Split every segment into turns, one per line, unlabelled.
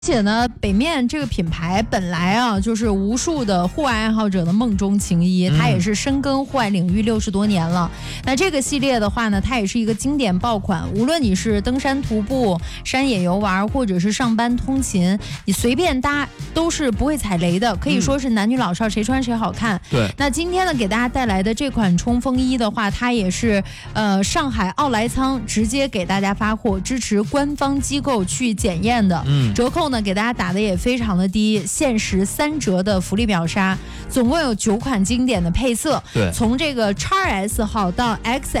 而且呢，北面这个品牌本来啊，就是无数的户外爱好者的梦中情谊，它也是深耕户外领域60多年了。那这个系列的话呢，它也是一个经典爆款，无论你是登山徒步、山野游玩，或者是上班通勤，你随便搭都是不会踩雷的，可以说是男女老少谁穿谁好看。
对。
那今天呢，给大家带来的这款冲锋衣的话，它也是上海奥莱仓直接给大家发货，支持官方机构去检验的。折扣呢给大家打的也非常的低，限时3折的福利秒杀，总共有9款经典的配色。
对，
从这个 XS 号到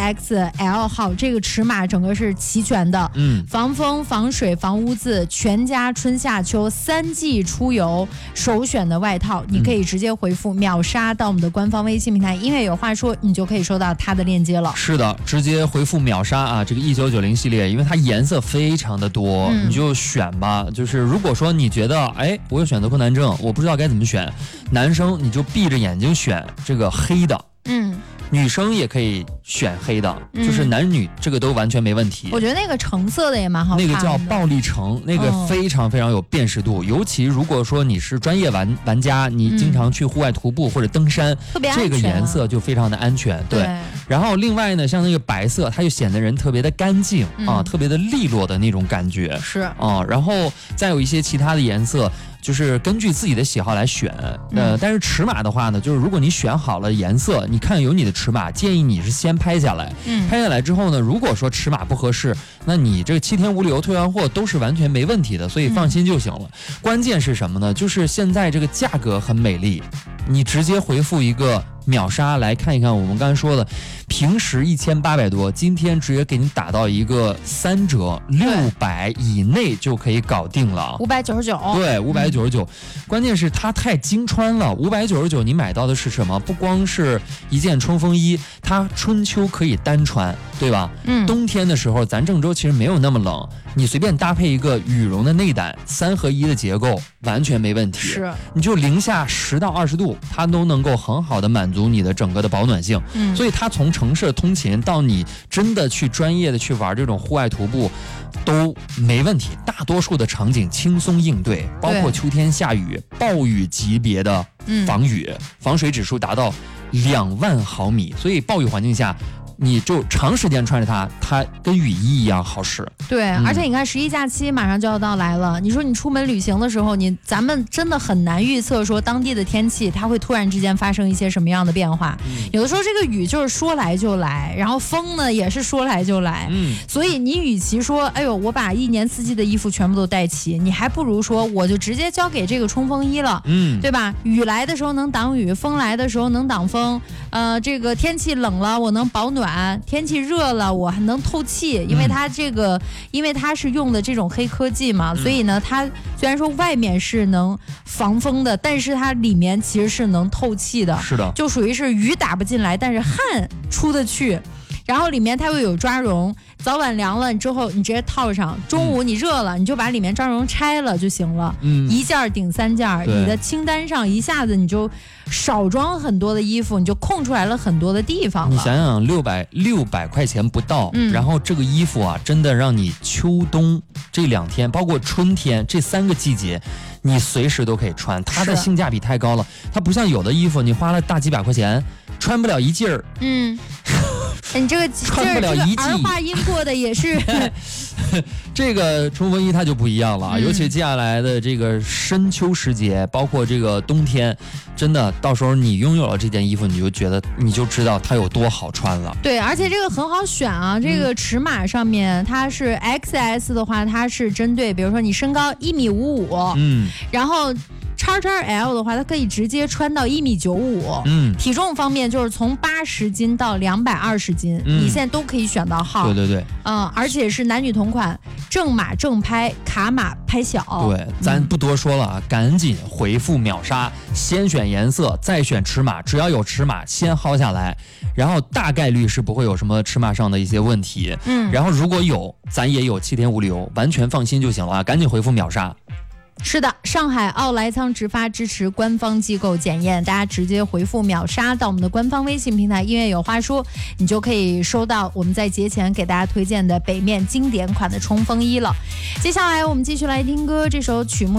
XXL 号，这个尺码整个是齐全的。防风、防水、防污渍，全家春夏秋3季出游首选的外套，你可以直接回复秒杀到我们的官方微信平台，音乐有话说，你就可以收到它的链接了。
是的，直接回复秒杀啊！这个1990系列，因为它颜色非常的多，你就选吧。就是如果说你觉得我有选择困难症，我不知道该怎么选，男生你就闭着眼睛选这个黑的。女生也可以选黑的，就是男女这个都完全没问题。
我觉得那个橙色的也蛮好看的，
那个叫暴力橙，那个非常非常有辨识度。尤其如果说你是专业玩家，你经常去户外徒步或者登山，
特别安全，
这个颜色就非常的安全。对。然后另外呢，像那个白色，它就显得人特别的干净特别的利落的那种感觉。
是
然后再有一些其他的颜色，就是根据自己的喜好来选。但是尺码的话呢，就是如果你选好了颜色，你看有你的尺码，建议你是先拍下来。拍下来之后呢，如果说尺码不合适，那你这个7天无理由退换货都是完全没问题的，所以放心就行了。关键是什么呢？就是现在这个价格很美丽，你直接回复一个秒杀来看一看，我们刚才说的平时1800多，今天直接给你打到一个3折，600以内就可以搞定了
，599。
对，599。关键是它太精穿了，599你买到的是什么？不光是一件冲锋衣，它春秋可以单穿，对吧？冬天的时候咱郑州其实没有那么冷，你随便搭配一个羽绒的内胆，3合1的结构完全没问题。
是，
你就零下10到20度，它都能够很好的满足你的整个的保暖性。所以它从城市通勤到你真的去专业的去玩这种户外徒步都没问题，大多数的场景轻松应对，包括秋天下雨、暴雨级别的防雨，防水指数达到2万毫米，所以暴雨环境下你就长时间穿着它，它跟雨衣一样好使。
对，而且你看11假期马上就要到来了，你说你出门旅行的时候，咱们真的很难预测说当地的天气它会突然之间发生一些什么样的变化。有的时候这个雨就是说来就来，然后风呢也是说来就来。所以你与其说我把1年4季的衣服全部都带齐，你还不如说我就直接交给这个冲锋衣了。对吧？雨来的时候能挡雨，风来的时候能挡风。这个天气冷了我能保暖，天气热了我还能透气，因为它是用的这种黑科技嘛，所以呢它虽然说外面是能防风的，但是它里面其实是能透气的。
是的，
就属于是雨打不进来，但是汗出得去。然后里面它会有抓绒，早晚凉了之后你直接套上，中午你热了你就把里面抓绒拆了就行了。一件顶3件，你的清单上一下子你就少装很多的衣服，你就空出来了很多的地方了。
你想想600块钱不到，然后这个衣服啊，真的让你秋冬这2天，包括春天这3个季节，你随时都可以穿，它的性价比太高了。它不像有的衣服，你花了大几百块钱，穿不了一季儿。
你这个
穿不了一季，
儿化音过的也是。
这个冲锋衣它就不一样了，尤其接下来的这个深秋时节，包括这个冬天，真的到时候你拥有了这件衣服，你就知道它有多好穿了。对，
而且这个很好选啊，这个尺码上面它是 XS 的话，它是针对比如说你身高1.55米，然后XXL 的话，它可以直接穿到1.95米。体重方面就是从80斤到220斤，你现在都可以选到号。
对。
而且是男女同款，正码正拍，卡码拍小。
对，咱不多说了啊，赶紧回复秒杀，先选颜色，再选尺码，只要有尺码先薅下来，然后大概率是不会有什么尺码上的一些问题。然后如果有，咱也有7天无理由，完全放心就行了啊，赶紧回复秒杀。
是的，上海奥莱仓直发支持官方机构检验，大家直接回复秒杀到我们的官方微信平台音乐有话说，你就可以收到我们在节前给大家推荐的北面经典款的冲锋衣了。接下来我们继续来听歌，这首曲目